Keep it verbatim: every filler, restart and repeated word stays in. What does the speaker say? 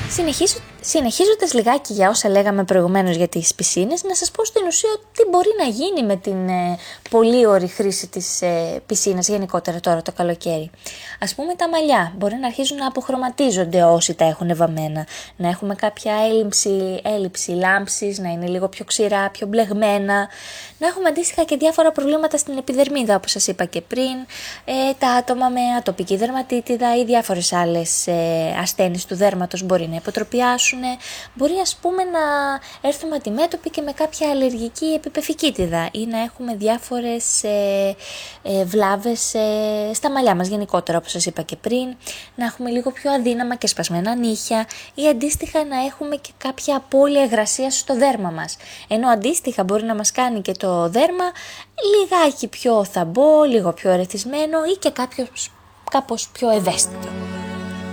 Συνεχίζω, συνεχίζοντας λιγάκι για όσα λέγαμε προηγουμένως για τις πισίνες, να σας πω στην ουσία τι μπορεί να γίνει με την ε, πολύ ωρη χρήση της ε, πισίνας γενικότερα τώρα το καλοκαίρι. Ας πούμε τα μαλλιά μπορεί να αρχίζουν να αποχρωματίζονται όσοι τα έχουν βαμμένα, να έχουμε κάποια έλλειψη, έλλειψη λάμψης, να είναι λίγο πιο ξηρά, πιο μπλεγμένα, να έχουμε αντίστοιχα και διάφορα προβλήματα στην επιδερμίδα όπως σας είπα και πριν, ε, τα άτομα με ατοπική δερματίτιδα ή διάφορες άλλες ε, ασθένειες του δέρματος μπορεί να υποτροπιάσουν, μπορεί ας πούμε να έρθουμε αντιμέτωποι και με κάποια αλλεργική επιπεφικίτιδα ή να έχουμε διάφορες ε, ε, βλάβες ε, στα μαλλιά μας γενικότερα όπως σας είπα και πριν, να έχουμε λίγο πιο αδύναμα και σπασμένα νύχια ή αντίστοιχα να έχουμε και κάποια απώλεια υγρασίας στο δέρμα μας, ενώ αντίστοιχα μπορεί να μας κάνει και το δέρμα λιγάκι πιο θαμπό, λίγο πιο ερεθισμένο ή και κάποιος, κάπως πιο ευαίσθητο.